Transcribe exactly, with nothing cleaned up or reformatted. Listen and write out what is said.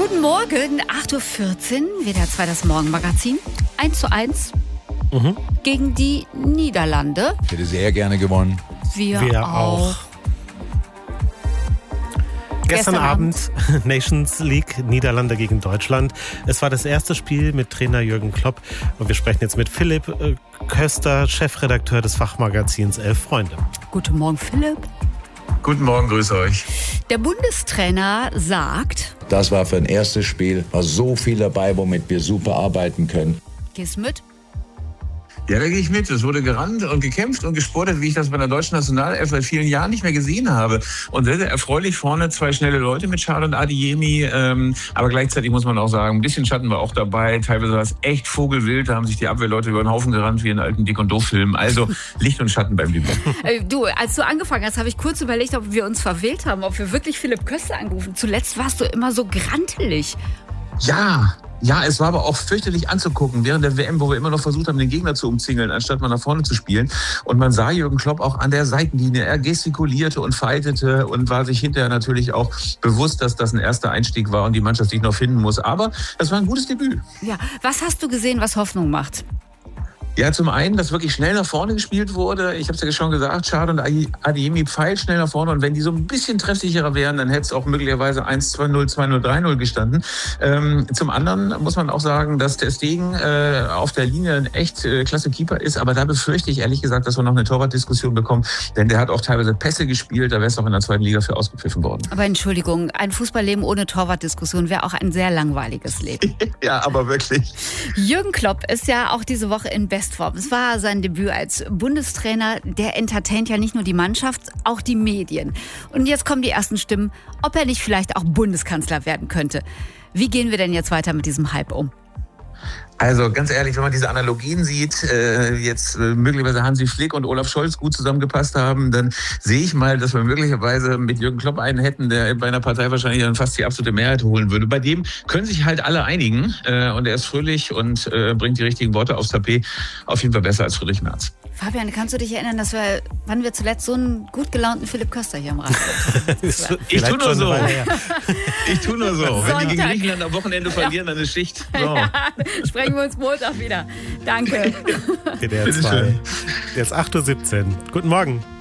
Guten Morgen, acht Uhr vierzehn, W D R zwei, das Morgenmagazin. eins zu eins mhm. gegen die Niederlande. Ich hätte sehr gerne gewonnen. Wir, Wir auch. auch. Gestern, Gestern Abend, Abend Nations League, Niederlande gegen Deutschland. Es war das erste Spiel mit Trainer Jürgen Klopp. Und wir sprechen jetzt mit Philipp Köster, Chefredakteur des Fachmagazins Elf Freunde. Guten Morgen, Philipp. Guten Morgen, grüße euch. Der Bundestrainer sagt... Das war für ein erstes Spiel, war so viel dabei, womit wir super arbeiten können. Gehst du mit? Ja, da gehe ich mit. Es wurde gerannt und gekämpft und gesportet, wie ich das bei der deutschen Nationalelf seit vielen Jahren nicht mehr gesehen habe. Und sehr, sehr erfreulich vorne zwei schnelle Leute mit Schad und Adeyemi. Ähm, aber gleichzeitig muss man auch sagen, ein bisschen Schatten war auch dabei. Teilweise war es echt vogelwild. Da haben sich die Abwehrleute über den Haufen gerannt, wie in alten Dick- und Doof-Filmen. Also Licht und Schatten beim Debüt. Äh, du, als du angefangen hast, habe ich kurz überlegt, ob wir uns verwählt haben, ob wir wirklich Philipp Köster angerufen. Zuletzt warst du immer so grantelig. Ja, Ja, es war aber auch fürchterlich anzugucken während der W M, wo wir immer noch versucht haben, den Gegner zu umzingeln, anstatt mal nach vorne zu spielen. Und man sah Jürgen Klopp auch an der Seitenlinie. Er gestikulierte und fightete und war sich hinterher natürlich auch bewusst, dass das ein erster Einstieg war und die Mannschaft sich noch finden muss. Aber es war ein gutes Debüt. Ja, was hast du gesehen, was Hoffnung macht? Ja, zum einen, dass wirklich schnell nach vorne gespielt wurde. Ich habe es ja schon gesagt, Schad und Adeyemi pfeilt schnell nach vorne. Und wenn die so ein bisschen treffsicherer wären, dann hätte es auch möglicherweise eins zwei null, zwei null, drei null gestanden. Ähm, zum anderen muss man auch sagen, dass ter Stegen äh, auf der Linie ein echt äh, klasse Keeper ist. Aber da befürchte ich ehrlich gesagt, dass wir noch eine Torwartdiskussion bekommen. Denn der hat auch teilweise Pässe gespielt. Da wäre es auch in der zweiten Liga für ausgepfiffen worden. Aber Entschuldigung, ein Fußballleben ohne Torwartdiskussion wäre auch ein sehr langweiliges Leben. Ja, aber wirklich. Jürgen Klopp ist ja auch diese Woche in Bestform. Es war sein Debüt als Bundestrainer. Der entertaint ja nicht nur die Mannschaft, auch die Medien. Und jetzt kommen die ersten Stimmen, ob er nicht vielleicht auch Bundeskanzler werden könnte. Wie gehen wir denn jetzt weiter mit diesem Hype um? Also ganz ehrlich, wenn man diese Analogien sieht, äh, jetzt äh, möglicherweise Hansi Flick und Olaf Scholz gut zusammengepasst haben, dann sehe ich mal, dass wir möglicherweise mit Jürgen Klopp einen hätten, der bei einer Partei wahrscheinlich dann fast die absolute Mehrheit holen würde. Bei dem können sich halt alle einigen äh, und er ist fröhlich und äh, bringt die richtigen Worte aufs Tapet. Auf jeden Fall besser als Friedrich Merz. Fabian, kannst du dich erinnern, dass wir, wann wir zuletzt so einen gut gelaunten Philipp Köster hier im Radio hatten? Ich tue nur so. Weile, ja. Ich tue nur so. Wenn Sonntag. die gegen Griechenland am Wochenende verlieren, dann ist Schicht. So. Ja, sprechen wir uns Montag wieder. Danke. W D R zwei. Jetzt acht Uhr siebzehn. Guten Morgen.